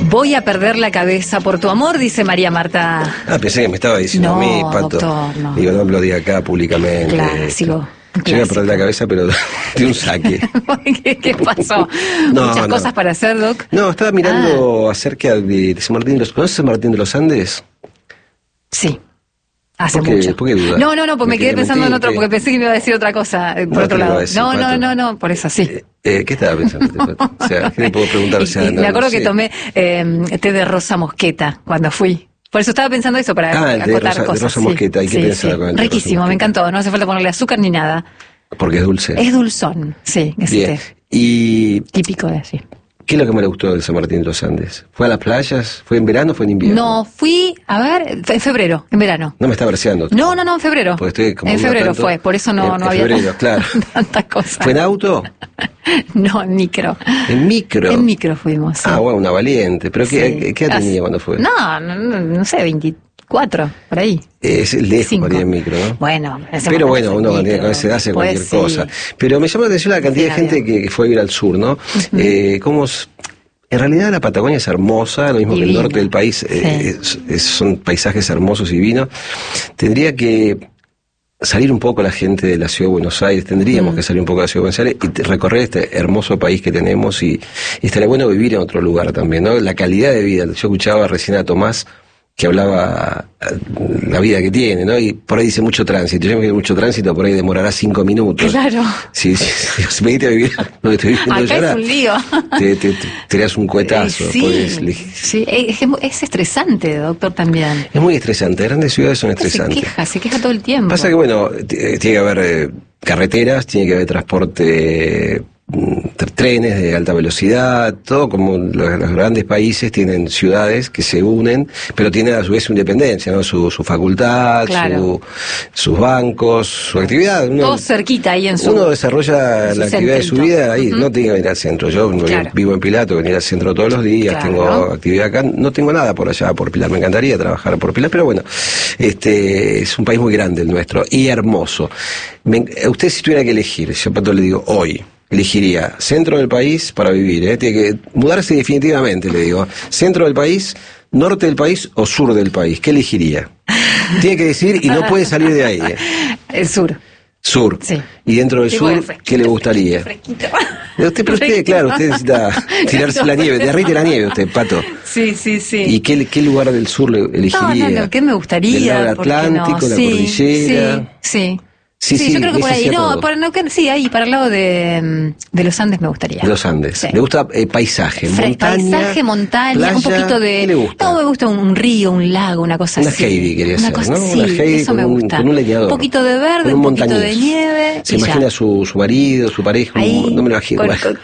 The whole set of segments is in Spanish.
Voy a perder la cabeza por tu amor, dice María Marta. Pensé que me estaba diciendo a mí, Pato. Doctor, no. Digo, no lo diga acá públicamente. Clásico. Yo voy a perder la cabeza, pero de un saque. ¿Qué pasó? Muchas cosas para hacer, Doc. No, estaba mirando acerca de San Martín de los... ¿Conoces San Martín de los Andes? Sí. Hace mucho. ¿Por qué dudas? No, pues me quedé pensando en otro, porque pensé que me iba a decir otra cosa, por otro lado. No, por eso sí. ¿Qué estaba pensando? O sea, ¿qué le puedo preguntar? Me acuerdo que tomé té de rosa mosqueta cuando fui. Por eso estaba pensando eso, para acotar cosas. De rosa mosqueta, ¿y qué pensaba con el té? Riquísimo, me encantó, no hace falta ponerle azúcar ni nada. Porque es dulce. Es dulzón, sí, ese té. Y... típico de así. ¿Qué es lo que me gustó del San Martín de los Andes? ¿Fue a las playas? ¿Fue en verano o fue en invierno? No, fui, en febrero, en verano. No me está verseando. No, en febrero. En febrero fue, por eso no había febrero, claro. tantas cosas. ¿Fue en auto? No, en micro. ¿En micro? En micro fuimos. Sí. Bueno, una valiente. ¿Pero qué edad tenía cuando fue? No sé, 24, por ahí. Es lejos para ir en micro, ¿no? Bueno, pero bueno, uno con esa edad hace cualquier cosa. Pero me llama la atención la cantidad de gente que fue a ir al sur, ¿no? En realidad la Patagonia es hermosa, lo mismo que el norte del país, son paisajes hermosos y divinos. Tendría que salir un poco la gente de la ciudad de Buenos Aires, tendríamos que salir un poco de la ciudad de Buenos Aires y recorrer este hermoso país que tenemos, y estaría bueno vivir en otro lugar también, ¿no? La calidad de vida. Yo escuchaba recién a Tomás que hablaba la vida que tiene, ¿no? Y por ahí dice mucho tránsito. Yo me quedé mucho tránsito, por ahí demorará 5 minutos. Claro. Si me diste a vivir donde estoy viviendo acá ahora, es un lío. Te das un cuetazo. Sí, es estresante, doctor, también. Es muy estresante, grandes ciudades son estresantes. Se queja todo el tiempo. Pasa que, bueno, tiene que haber carreteras, tiene que haber transporte, trenes de alta velocidad, todo como los grandes países tienen ciudades que se unen, pero tienen a su vez su independencia, ¿no? Su facultad, claro, sus bancos, su actividad. Todo cerquita ahí en su... Uno desarrolla la actividad de su vida ahí, no tiene que venir al centro. Yo vivo en Pilar, tengo que venir al centro todos los días, tengo actividad acá, no tengo nada por allá, por Pilar. Me encantaría trabajar por Pilar, pero bueno, es un país muy grande el nuestro y hermoso. Usted, si tuviera que elegir, yo Pato le digo, hoy elegiría centro del país para vivir, tiene que mudarse definitivamente, le digo. Centro del país, norte del país o sur del país, ¿qué elegiría? Tiene que decir y no puede salir de ahí. El sur. Sur. Sí. Y dentro del sur, ¿qué le gustaría? Fresquito. Usted, claro, usted necesita tirarse la nieve, derrite la nieve usted, Pato. Sí. ¿Y qué lugar del sur le elegiría? No, ¿qué me gustaría? ¿Del Atlántico, la cordillera? Sí, yo creo que por ahí. Ahí, para el lado de los Andes me gustaría. De los Andes. ¿Le gusta paisaje? Montaña, playa, un poquito de... ¿Qué le gusta? No, me gusta un río, un lago, una cosa así. Una Heidi quería ser, ¿no? Sí, una Heidi eso me gusta. Con un leñador. Un poquito de verde, un poquito de nieve. Se imagina su marido, su pareja, no me lo imagino.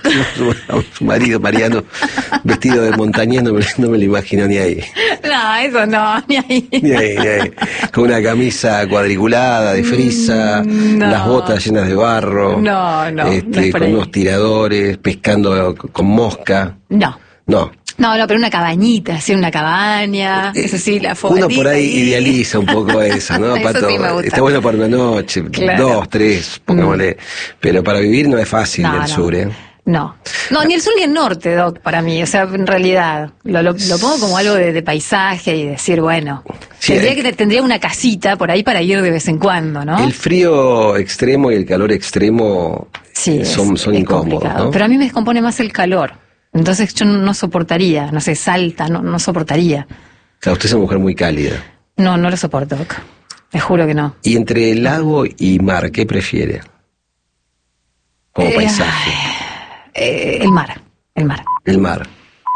Su marido, Mariano, vestido de montañés, no me lo imagino ni ahí. No, eso no, ni ahí. Ni ahí. Con una camisa cuadriculada de frisa, las botas llenas de barro. No es con unos tiradores, pescando con mosca. No, pero una cabañita, una cabaña, eso sí, la fogatita. Uno por ahí idealiza un poco eso, ¿no, Pato? Eso sí me gusta. Está bueno para una noche, 2, 3, pongámosle. Pero para vivir no es fácil el sur, ¿eh? No, ni el sur ni el norte, Doc, para mí. O sea, en realidad, lo pongo como algo de paisaje y decir, bueno, sí, tendría una casita por ahí para ir de vez en cuando, ¿no? El frío extremo y el calor extremo son incómodos, ¿no? Pero a mí me descompone más el calor. Entonces yo no soportaría, no sé, Salta, no soportaría. O sea, usted es una mujer muy cálida. No lo soporto, Doc. Te juro que no. ¿Y entre lago y mar, qué prefiere? Como paisaje. El mar. El mar.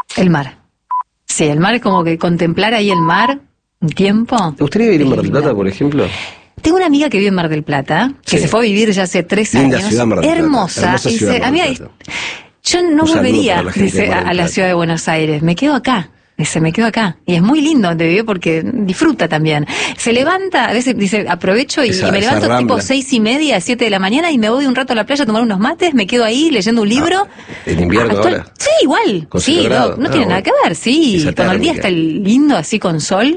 Sí, el mar es como que contemplar ahí el mar un tiempo. ¿Te gustaría vivir en Mar del Plata, por ejemplo? Tengo una amiga que vive en Mar del Plata, que se fue a vivir ya hace 3 años. Ciudad, Mar del Plata. Hermosa ciudad, yo no volvería a la ciudad de Buenos Aires, me quedo acá. Me quedo acá. Y es muy lindo donde vive porque disfruta también. Se levanta, a veces dice, aprovecho y me levanto tipo 6:30, 7 de la mañana y me voy un rato a la playa a tomar unos mates, me quedo ahí leyendo un libro. ¿En invierno ahora? Sí, igual. Sí, no tiene nada que ver, sí. Cuando el día está lindo así con sol.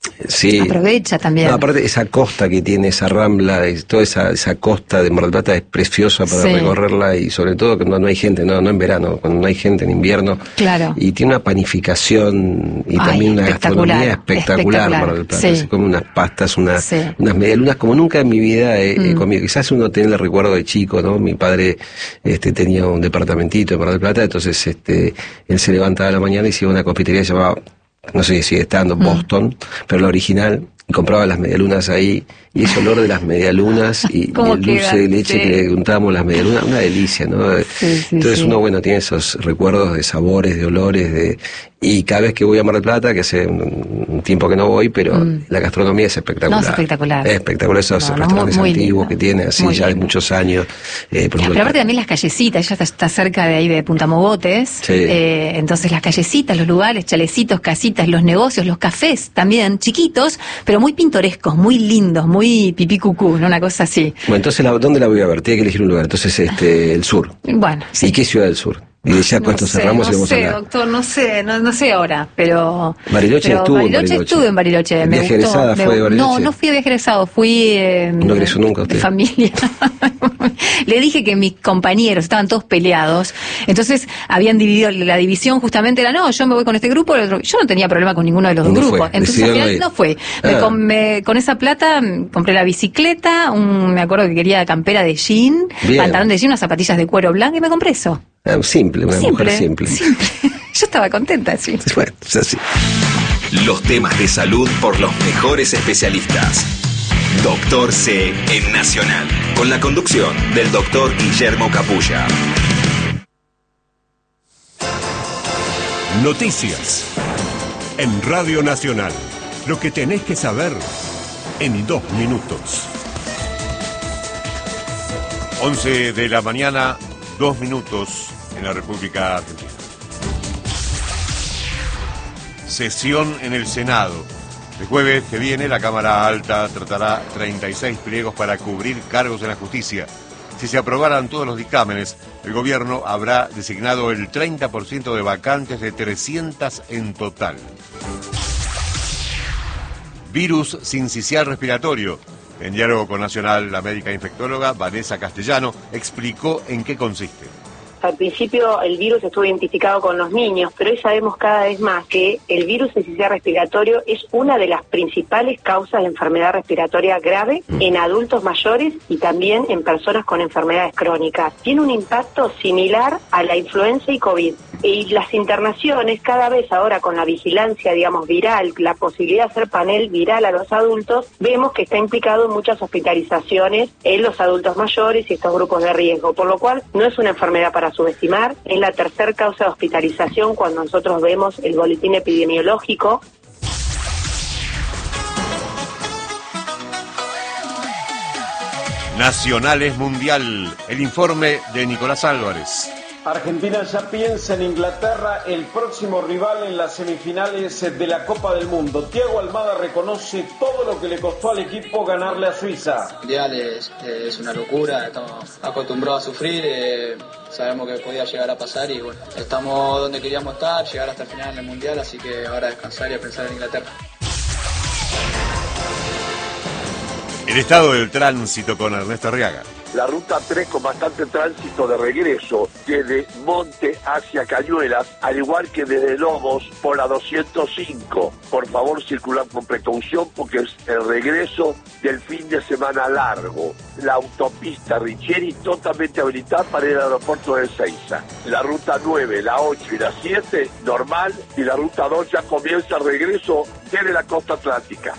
Sí. Aprovecha también. No, aparte, esa costa que tiene, esa rambla, toda esa costa de Mar del Plata es preciosa para recorrerla, y sobre todo que no hay gente, no en verano, cuando no hay gente en invierno. Claro. Y tiene una panificación y también una gastronomía espectacular Mar del Plata. Se come unas pastas, unas medialunas como nunca en mi vida he comido. Quizás uno tiene el recuerdo de chico, ¿no? Mi padre tenía un departamentito en Mar del Plata, entonces él se levantaba a la mañana y se iba a una confitería que se llamaba, no sé si sigue estando, Boston, pero la original, y compraba las medialunas ahí, y ese olor de las medialunas y el dulce de leche que le untábamos las medialunas, una delicia, ¿no? Entonces uno, bueno, tiene esos recuerdos de sabores, de olores, y cada vez que voy a Mar del Plata, que hace un tiempo que no voy, pero la gastronomía es espectacular. No, es espectacular. Es espectacular, esos restaurantes muy antiguos que tiene, así muy ya lindo. De muchos años. Pero aparte también las callecitas, ella está cerca de ahí de Punta Mogotes, entonces las callecitas, los lugares, chalecitos, casitas, los negocios, los cafés también, chiquitos, pero muy pintorescos, muy lindos, muy pipí cucú, ¿no? Una cosa así. Bueno, entonces, ¿dónde la voy a ver? Tiene que elegir un lugar. Entonces, el sur. Bueno, sí. ¿Y qué ciudad del sur? Y ya con esto cerramos y vamos a hablar. Doctor, no sé ahora, pero... Bariloche estuve en Bariloche, me gustó. ¿Egresada fue de Bariloche? No fui de viaje egresado, fui... ¿No egresó nunca usted? De familia. Le dije que mis compañeros estaban todos peleados, entonces habían dividido, la división justamente era, no, yo me voy con este grupo, el otro. Yo no tenía problema con ninguno de los dos grupos, entonces al final no fue. Con esa plata compré la bicicleta, me acuerdo que quería campera de jean, pantalón de jean, unas zapatillas de cuero blanco, y me compré eso. Simple, una mujer simple. Yo estaba contenta, sí. Bueno, es así. Los temas de salud por los mejores especialistas. Doctor C en Nacional, con la conducción del doctor Guillermo Capulla. Noticias en Radio Nacional. Lo que tenés que saber en 2 minutos. 11 de la mañana, 2 minutos en la República Argentina. Sesión en el Senado. El jueves que viene la Cámara Alta tratará 36 pliegos para cubrir cargos en la justicia. Si se aprobaran todos los dictámenes, el gobierno habrá designado el 30% de vacantes de 300 en total. Virus sincicial respiratorio. En diálogo con Nacional, la médica infectóloga Vanessa Castellano explicó en qué consiste. Al principio el virus estuvo identificado con los niños, pero hoy sabemos cada vez más que el virus sincicial respiratorio es una de las principales causas de enfermedad respiratoria grave en adultos mayores y también en personas con enfermedades crónicas. Tiene un impacto similar a la influenza y COVID. Y las internaciones, cada vez ahora con la vigilancia, viral, la posibilidad de hacer panel viral a los adultos, vemos que está implicado en muchas hospitalizaciones en los adultos mayores y estos grupos de riesgo, por lo cual no es una enfermedad para subestimar, es la tercera causa de hospitalización cuando nosotros vemos el boletín epidemiológico. Nacionales Mundial, el informe de Nicolás Álvarez. Argentina ya piensa en Inglaterra, el próximo rival en las semifinales de la Copa del Mundo. Thiago Almada reconoce todo lo que le costó al equipo ganarle a Suiza. El Mundial es una locura, estamos acostumbrados a sufrir, sabemos que podía llegar a pasar y bueno, estamos donde queríamos estar, llegar hasta el final del Mundial, así que ahora descansar y a pensar en Inglaterra. El estado del tránsito con Ernesto Arriaga. La ruta 3 con bastante tránsito de regreso desde Monte hacia Cañuelas, al igual que desde Lobos por la 205. Por favor, circular con precaución porque es el regreso del fin de semana largo. La autopista Richieri totalmente habilitada para ir al aeropuerto de Ezeiza. La ruta 9, la 8 y la 7 normal, y la ruta 2 ya comienza el regreso desde la costa atlántica.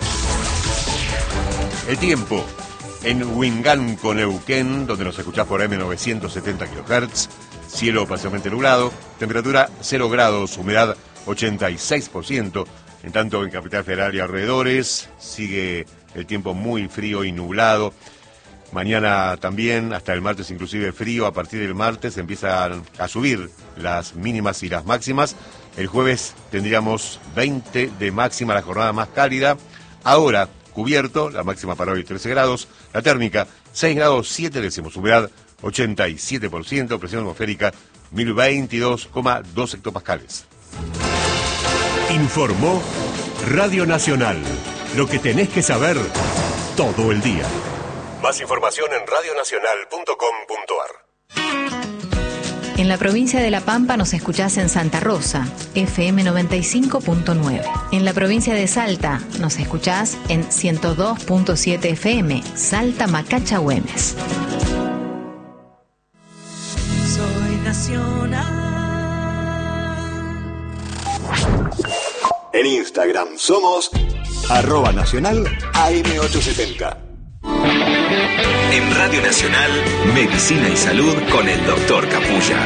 El tiempo. En Huinganco, Neuquén, donde nos escuchás por M970 kHz, cielo parcialmente nublado, temperatura 0 grados, humedad 86%, en tanto en Capital Federal y alrededores sigue el tiempo muy frío y nublado. Mañana también, hasta el martes inclusive frío, a partir del martes empiezan a subir las mínimas y las máximas. El jueves tendríamos 20 de máxima, la jornada más cálida. Ahora, cubierto, la máxima para hoy 13 grados, la térmica 6 grados 7 décimos, humedad 87%, presión atmosférica 1022,2 hectopascales. Informó Radio Nacional. Lo que tenés que saber todo el día. Más información en radionacional.com.ar. En la provincia de La Pampa nos escuchás en Santa Rosa, FM 95.9. En la provincia de Salta nos escuchás en 102.7 FM, Salta Macacha Güemes. Soy nacional. En Instagram somos @nacional AM870. En Radio Nacional, Medicina y Salud con el Dr. Capulla.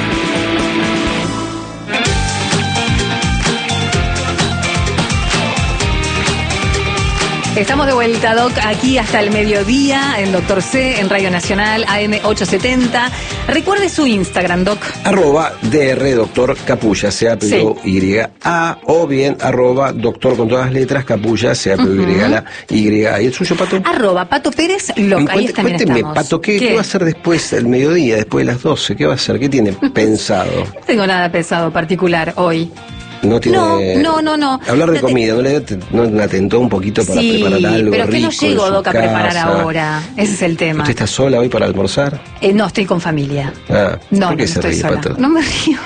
Estamos de vuelta, Doc, aquí hasta el mediodía, en Doctor C, en Radio Nacional, AM870. Recuerde su Instagram, Doc. @DR Doctor Capulla, CAPUYA, o bien @Doctor con todas las letras, Capulla, CAPUYA. ¿Y el suyo, Pato? @Pato Pérez Loc, ahí también cuénteme, estamos. Pato, ¿qué va a hacer después del mediodía, después de las 12? ¿Qué va a hacer? ¿Qué tiene pensado? No tengo nada pensado particular hoy. No tiene... No. Hablar de comida, ¿no le atentó un poquito para preparar algo pero rico? ¿qué no llego, Doc, a preparar ahora? Ese es el tema. ¿Usted está sola hoy para almorzar? No, estoy con familia. No, ¿por qué se ríe, sola. Pato? No me río.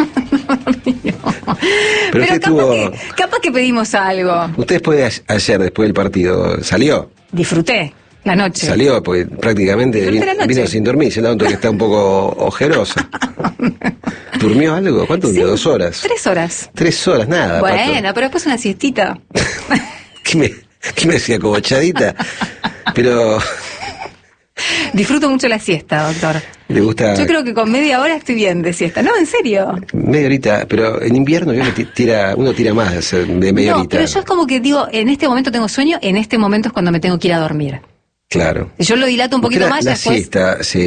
Pero capaz que pedimos algo. Usted después de ayer, después del partido, ¿salió? Disfruté la noche. Salió, porque prácticamente vino sin dormir, se nota que está un poco ojerosa. ¿Durmió algo? ¿Cuánto durmió? 2 horas. 3 horas. 3 horas, nada. Bueno, Pato. pero después una siestita. ¿Qué me decía, cobochadita? Pero... Disfruto mucho la siesta, doctor. ¿Le gusta? Yo creo que con media hora estoy bien de siesta. No, en serio. Media horita, pero en invierno uno tira más de media horita. Pero yo es como que digo, en este momento tengo sueño, en este momento es cuando me tengo que ir a dormir. Claro. Si yo lo dilato un poquito más, la después... siesta, sí.